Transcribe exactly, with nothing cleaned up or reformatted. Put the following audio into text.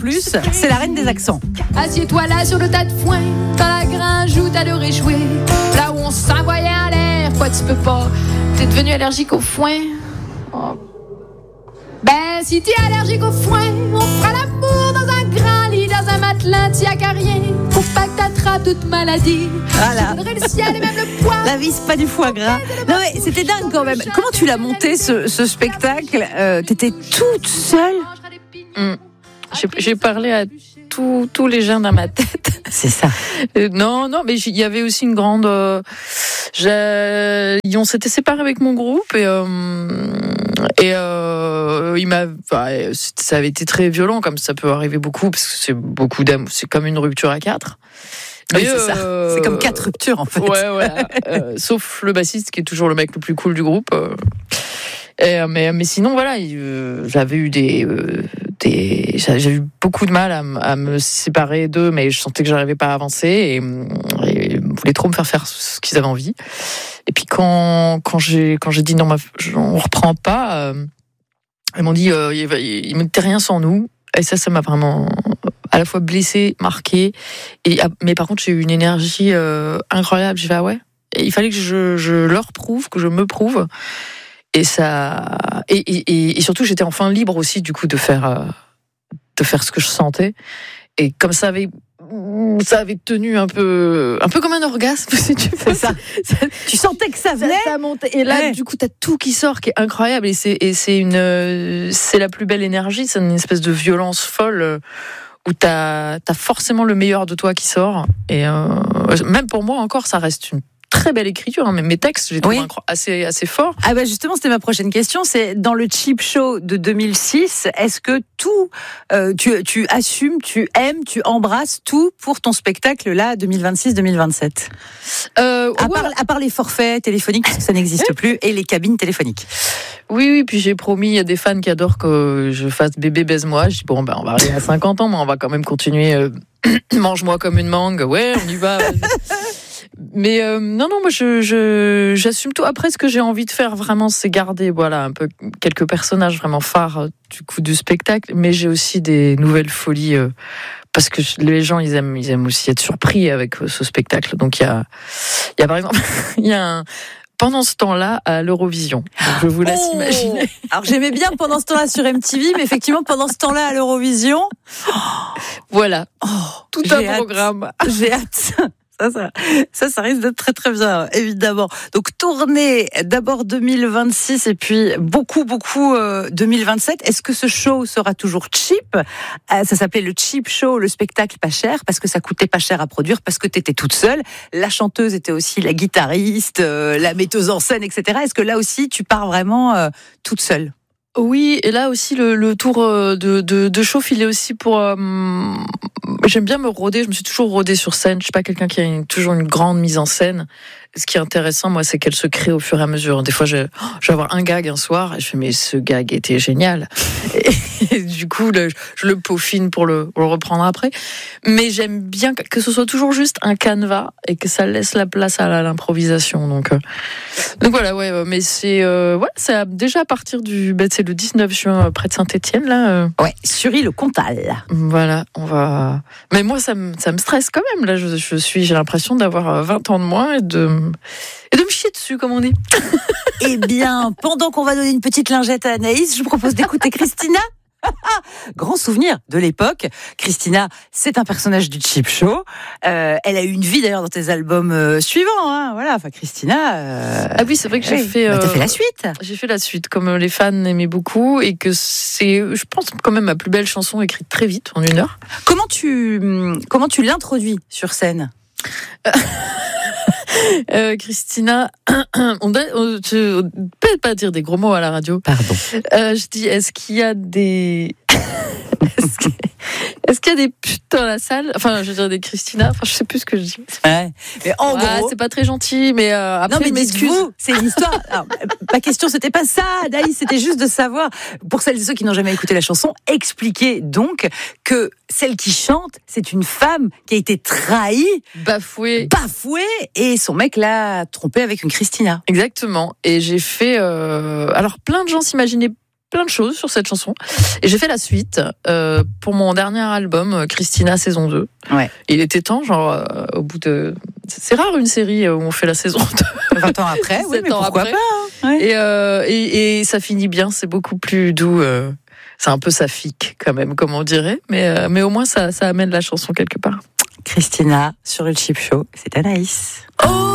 plus, c'est la reine des accents. Assieds-toi là sur le tas de foin, dans la grange où t'as de réjouir. Là où on s'envoyait en l'air, quoi tu peux pas, t'es devenu allergique au foin. Oh. Ben si t'es allergique au foin, on fera l'amour dans un grand lit, dans un matelas, t'y a qu'à rien. Faut pas que t'attrapes toute maladie. Voilà. Je donnerai le ciel et même le poids. La vie, c'est pas du foie gras. Non mais c'était dingue quand même. Comment tu l'as monté ce, ce spectacle euh, T'étais toute seule. Mmh. J'ai, j'ai parlé à tous, tous les gens dans ma tête. C'est ça. Euh, non, non, mais il y avait aussi une grande. Euh, j'ai, on s'était séparés avec mon groupe et euh, et euh, il m'a. Enfin, ça avait été très violent, comme ça peut arriver beaucoup, parce que c'est beaucoup d'amour. C'est comme une rupture à quatre. Oui, c'est ça. Euh, c'est comme quatre ruptures en fait. Ouais, voilà. euh, sauf le bassiste qui est toujours le mec le plus cool du groupe. Euh, et, mais, mais sinon, voilà, euh, j'avais eu des, euh, des, j'ai eu beaucoup de mal à, à me séparer d'eux, mais je sentais que j'arrivais pas à avancer et, et ils voulaient trop me faire faire ce qu'ils avaient envie. Et puis quand, quand j'ai, quand j'ai dit non, on reprend pas, euh, ils m'ont dit, euh, il, il me dit rien sans nous. Et ça, ça m'a vraiment à la fois blessée, marquée. Et, mais par contre, j'ai eu une énergie euh, incroyable. J'ai fait, ah ouais. Et il fallait que je, je leur prouve, que je me prouve. Et ça, et, et, et surtout, j'étais enfin libre aussi, du coup, de faire, euh, de faire ce que je sentais. Et comme ça avait, ça avait tenu un peu, un peu comme un orgasme, si tu veux. C'est ça. Tu sentais que ça venait. Ça, ça montait. Et là, ouais. Du coup, t'as tout qui sort, qui est incroyable. Et c'est, et c'est une, c'est la plus belle énergie. C'est une espèce de violence folle où t'as, t'as forcément le meilleur de toi qui sort. Et euh, même pour moi encore, ça reste une très belle écriture, hein, mais mes textes, j'ai trouvé oui. assez, assez forts. Ah bah justement, c'était ma prochaine question. C'est dans le Cheap Show de deux mille six, est-ce que tout, euh, tu, tu assumes, tu aimes, tu embrasses tout pour ton spectacle là, deux mille vingt-six deux mille vingt-sept euh, à, ouais. part, à part les forfaits téléphoniques, parce que ça n'existe plus, et les cabines téléphoniques. Oui, oui, puis j'ai promis, il y a des fans qui adorent que je fasse bébé baise-moi. Je dis bon, ben on va arriver à cinquante ans, mais on va quand même continuer. Euh, mange-moi comme une mangue. Ouais, on y va. Mais euh, non, non, moi je, je, j'assume tout. Après, ce que j'ai envie de faire vraiment, c'est garder, voilà, un peu quelques personnages vraiment phares du coup du spectacle. Mais j'ai aussi des nouvelles folies euh, parce que les gens, ils aiment, ils aiment aussi être surpris avec ce spectacle. Donc il y a, il y a par exemple, il y a un pendant ce temps-là à l'Eurovision. Donc, je vous laisse oh imaginer. Alors j'aimais bien pendant ce temps-là sur M T V, mais effectivement pendant ce temps-là à l'Eurovision, oh, voilà, oh, tout un hâte. programme. J'ai hâte. Ça, ça, ça, ça risque d'être très, très bien, évidemment. Donc, tournée d'abord deux mille vingt-six et puis beaucoup, beaucoup euh, deux mille vingt-sept. Est-ce que ce show sera toujours cheap ? euh, Ça s'appelait le Cheap Show, le spectacle pas cher, parce que ça coûtait pas cher à produire, parce que t'étais toute seule. La chanteuse était aussi la guitariste, euh, la metteuse en scène, et cetera. Est-ce que là aussi, tu pars vraiment euh, toute seule ? Oui, et là aussi le, le tour de, de, de chauffe, il est aussi pour. Euh, j'aime bien me rôder. Je me suis toujours rodée sur scène. Je suis pas quelqu'un qui a une, toujours une grande mise en scène. Ce qui est intéressant, moi, c'est qu'elle se crée au fur et à mesure. Des fois, je, je vais avoir un gag un soir et je fais mais ce gag était génial. Et, et du coup, le, je le peaufine pour le, pour le reprendre après. Mais j'aime bien que ce soit toujours juste un canevas et que ça laisse la place à l'improvisation. Donc, euh, donc voilà, ouais. Mais c'est, euh, ouais, c'est déjà à partir du, ben, c'est le dix-neuf juin près de Saint-Étienne là. Euh. Ouais, Sury-le-Comtal. Voilà, on va. Mais moi, ça me, ça me stresse quand même. Là, je, je suis, j'ai l'impression d'avoir vingt ans de moins et de. Et de me chier dessus, comme on dit. Eh bien, pendant qu'on va donner une petite lingette à Anaïs, je vous propose d'écouter Christina. Grand souvenir de l'époque. Christina, c'est un personnage du Cheap Show. Euh, elle a eu une vie d'ailleurs dans tes albums euh, suivants. Hein. Voilà, enfin Christina. Euh... Ah oui, c'est vrai que j'ai oui. fait. Bah, euh... t'as fait la suite. J'ai fait la suite, comme les fans aimaient beaucoup, et que c'est, je pense, quand même ma plus belle chanson écrite très vite, en une heure. Comment tu, comment tu l'introduis sur scène? Euh, Christina, on ne peut pas dire des gros mots à la radio. Pardon. Euh, je dis, est-ce qu'il y a des... est-ce, que... est-ce qu'il y a des putes dans la salle ? Enfin, je veux dire des Christina. Enfin, je sais plus ce que je dis. Ouais. Mais en ouais, gros, c'est pas très gentil. Mais euh, après, non, mais m'excuse. C'est une histoire. Alors, ma question, c'était pas ça, Daïs. C'était juste de savoir, pour celles et ceux qui n'ont jamais écouté la chanson, expliquer donc que celle qui chante, c'est une femme qui a été trahie, bafouée, bafouée, et son mec l'a trompée avec une Christina. Exactement. Et j'ai fait. Euh... Alors, plein de gens s'imaginaient plein de choses sur cette chanson. Et j'ai fait la suite euh, pour mon dernier album, Christina saison deux. Ouais. Il était temps, genre, euh, au bout de... C'est rare une série où on fait la saison deux. vingt ans après, oui, mais pourquoi après. pas. Hein. Ouais. Et, euh, et, et ça finit bien, c'est beaucoup plus doux. Euh, c'est un peu saphique, quand même, comme on dirait. Mais, euh, mais au moins, ça, ça amène la chanson quelque part. Christina, sur le Chip Show, c'est Anaïs. Oh